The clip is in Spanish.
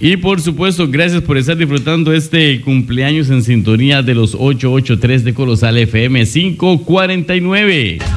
Y por supuesto, gracias por estar disfrutando este cumpleaños en sintonía de los 883 de Colosal FM 549.